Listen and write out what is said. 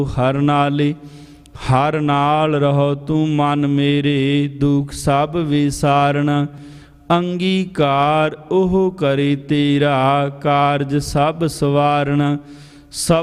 हर नाले हर नाल रहो तू मन मेरे, दुख सब विसारण। अंगीकार ओह करे तेरा, कारज सब सवारण। सब